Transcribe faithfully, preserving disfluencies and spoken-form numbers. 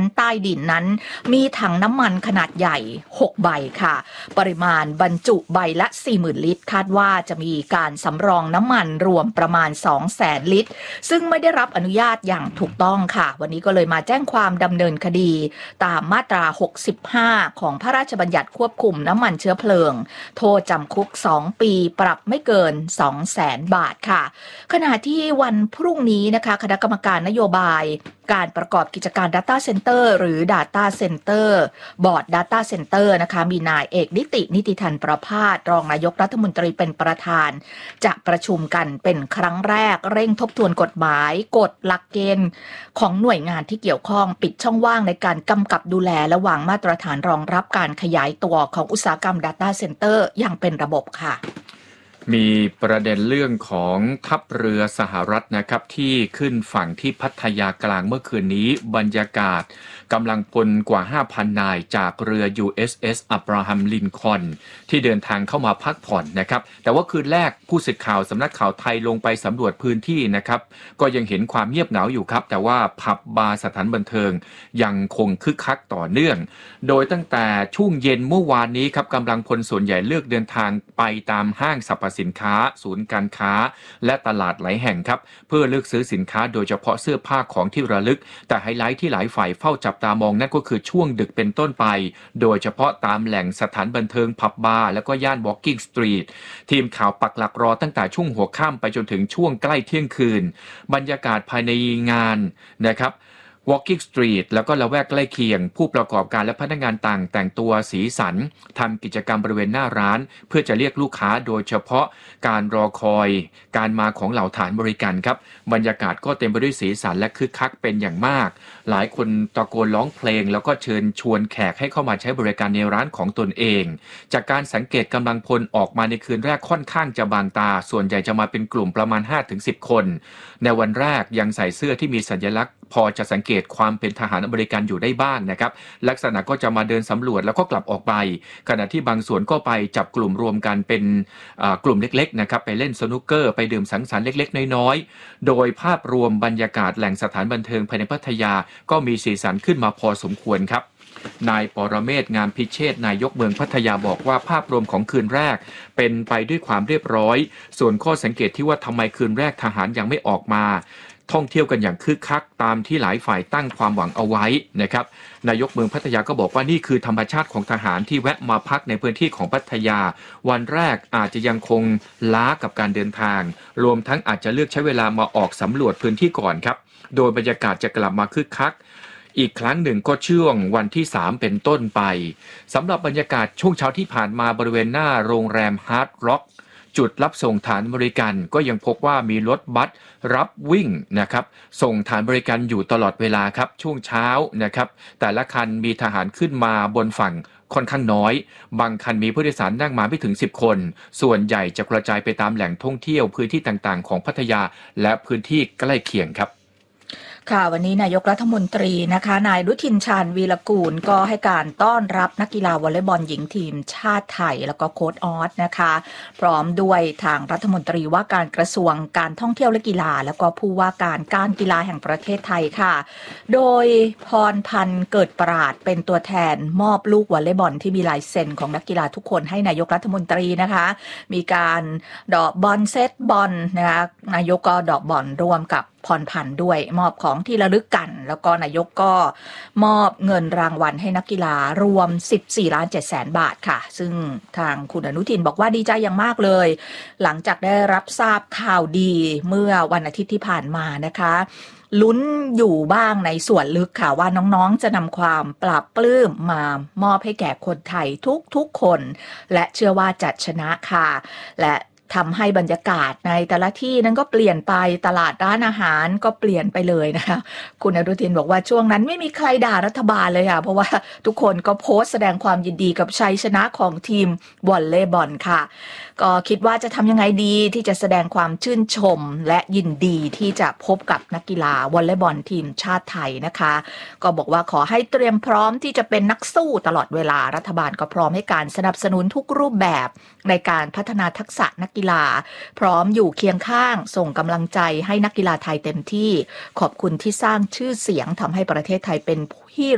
ใต้ดินนั้นมีถังน้ำมันขนาดใหญ่หกใบค่ะปริมาณบรรจุใบละ สี่หมื่น ลิตรคาดว่าจะมีการสำรองน้ำมันรวมประมาณ สองแสน ลิตรซึ่งไม่ได้รับอนุญาตอย่างถูกต้องค่ะวันนี้ก็เลยมาแจ้งความดำเนินคดีตามมาตราหกสิบห้าของพระราชบัญญัติควบคุมน้ำมันเชื้อเพลิงโทษจำคุกสองปีปรับไม่เกิน สองแสน บาทค่ะขณะที่วันพรุ่งนี้นะคะคณะกรรมการนโยบายการประกอบกิจการ Data Center หรือ Data Center บอร์ด Data Center นะคะมีนายเอกนิตินิติธันประภาสรองนายกรัฐมนตรีเป็นประธานจะประชุมกันเป็นครั้งแรกเร่งทบทวนกฎหมายกฎหลักเกณฑ์ของหน่วยงานที่เกี่ยวข้องปิดช่องว่างในการกำกับดูแลและวางมาตรฐานรองรับการขยายตัวของอุตสาหกรรม Data Center อย่างเป็นระบบค่ะมีประเด็นเรื่องของทัพเรือสหรัฐนะครับที่ขึ้นฝั่งที่พัทยากลางเมื่อคืนนี้บรรยากาศกำลังพลกว่า ห้าพัน นายจากเรือ ยู เอส เอส Abraham Lincoln ที่เดินทางเข้ามาพักผ่อนนะครับแต่ว่าคืนแรกผู้สื่อข่าวสำนักข่าวไทยลงไปสำรวจพื้นที่นะครับก็ยังเห็นความเงียบเหงาอยู่ครับแต่ว่าผับบาร์สถานบันเทิงยังคงคึกคักต่อเนื่องโดยตั้งแต่ช่วงเย็นเมื่อวานนี้ครับกำลังพลส่วนใหญ่เลือกเดินทางไปตามห้างสรรพสินค้าศูนย์การค้าและตลาดหลายแห่งครับเพื่อเลือกซื้อสินค้าโดยเฉพาะเสื้อผ้าของที่ระลึกแต่ไฮไลท์ที่หลายฝ่ายเฝ้าจับตามองนั่นก็คือช่วงดึกเป็นต้นไปโดยเฉพาะตามแหล่งสถานบันเทิงผับบาร์และก็ย่าน Walking Street ทีมข่าวปักหลักรอตั้งแต่ช่วงหัวค่ำไปจนถึงช่วงใกล้เที่ยงคืนบรรยากาศภายในงานนะครับWalking Street แล้วก็ละแวกใกล้เคียงผู้ประกอบการและพนักงานต่างแต่งตัวสีสันทำกิจกรรมบริเวณหน้าร้านเพื่อจะเรียกลูกค้าโดยเฉพาะการรอคอยการมาของเหล่าฐานบริการครับบรรยากาศก็เต็มไปด้วยสีสันและคึกคักเป็นอย่างมากหลายคนตะโกนร้องเพลงแล้วก็เชิญชวนแขกให้เข้ามาใช้บริการในร้านของตนเองจากการสังเกตกำลังพลออกมาในคืนแรกค่อนข้างจะบางตาส่วนใหญ่จะมาเป็นกลุ่มประมาณ ห้าถึงสิบ คนในวันแรกยังใส่เสื้อที่มีสัญลักษณ์พอจะสังเกตความเป็นทหารอเมริกันอยู่ได้บ้างนะครับลักษณะก็จะมาเดินสำรวจแล้วก็กลับออกไปขณะที่บางส่วนก็ไปจับกลุ่มรวมกันเป็นกลุ่มเล็กๆนะครับไปเล่นสนุกเกอร์ไปดื่มสังสรรค์เล็กๆน้อยๆโดยภาพรวมบรรยากาศแหล่งสถานบันเทิงภายในพัทยาก็มีสีสันขึ้นมาพอสมควรครับนายปรเมศ งามพิเชษฐ์นายกเมืองพัทยาบอกว่าภาพรวมของคืนแรกเป็นไปด้วยความเรียบร้อยส่วนข้อสังเกตที่ว่าทำไมคืนแรกทหารยังไม่ออกมาท่องเที่ยวกันอย่างคึกคักตามที่หลายฝ่ายตั้งความหวังเอาไว้นะครับนายกเมืองพัทยาก็บอกว่านี่คือธรรมชาติของทหารที่แวะมาพักในพื้นที่ของพัทยาวันแรกอาจจะยังคงล้ากับการเดินทางรวมทั้งอาจจะเลือกใช้เวลามาออกสำรวจพื้นที่ก่อนครับโดยบรรยากาศจะกลับมาคึกคักอีกครั้งหนึ่งก็ช่วงวันที่สามเป็นต้นไปสำหรับบรรยากาศช่วงเช้าที่ผ่านมาบริเวณหน้าโรงแรมฮาร์ดร็อกจุดรับส่งฐานบริการก็ยังพบว่ามีรถบัสรับวิ่งนะครับส่งฐานบริการอยู่ตลอดเวลาครับช่วงเช้านะครับแต่ละคันมีทหารขึ้นมาบนฝั่งค่อนข้างน้อยบางคันมีผู้โดยสารนั่งมาไม่ถึงสิบคนส่วนใหญ่จะกระจายไปตามแหล่งท่องเที่ยวพื้นที่ต่างๆของพัทยาและพื้นที่ใกล้เคียงครับค่ะวันนี้นายกรัฐมนตรีนะคะนายอนุทินชาญวีรกูลก็ให้การต้อนรับนักกีฬาวอลเลย์บอลหญิงทีมชาติไทยแล้วก็โค้ชออสนะคะพร้อมด้วยทางรัฐมนตรีว่าการกระทรวงการท่องเที่ยวและกีฬาแล้วก็ผู้ว่าการการกีฬาแห่งประเทศไทยค่ะโดยพรพันธ์เกิดปราดเป็นตัวแทนมอบลูกวอลเลย์บอลที่มีลายเซ็นของนักกีฬาทุกคนให้นายกรัฐมนตรีนะคะมีการดอกบอลเซตบอลนะคะนายกก็ดอกบอลร่วมกับพรพันธ์ด้วยมอบของที่ระลึกกันแล้วก็นายกก็มอบเงินรางวัลให้นักกีฬารวม สิบสี่ล้านเจ็ดแสน บาทค่ะซึ่งทางคุณอนุทินบอกว่าดีใจอย่างมากเลยหลังจากได้รับทราบข่าวดีเมื่อวันอาทิตย์ที่ผ่านมานะคะลุ้นอยู่บ้างในส่วนลึกค่ะว่าน้องๆจะนำความปลาบปลื้มมามอบให้แก่คนไทยทุกๆคนและเชื่อว่าจะชนะค่ะและทำให้บรรยากาศในแต่ละที่นั้นก็เปลี่ยนไปตลาดร้านอาหารก็เปลี่ยนไปเลยนะคะคุณอนุทินบอกว่าช่วงนั้นไม่มีใครด่ารัฐบาลเลยค่ะเพราะว่าทุกคนก็โพสต์แสดงความยินดีกับชัยชนะของทีมวอลเลย์บอลค่ะก็คิดว่าจะทำยังไงดีที่จะแสดงความชื่นชมและยินดีที่จะพบกับนักกีฬาวอลเลย์บอลทีมชาติไทยนะคะก็บอกว่าขอให้เตรียมพร้อมที่จะเป็นนักสู้ตลอดเวลารัฐบาลก็พร้อมให้การสนับสนุนทุกรูปแบบในการพัฒนาทักษะนักกีฬาพร้อมอยู่เคียงข้างส่งกำลังใจให้นักกีฬาไทยเต็มที่ขอบคุณที่สร้างชื่อเสียงทำให้ประเทศไทยเป็นที่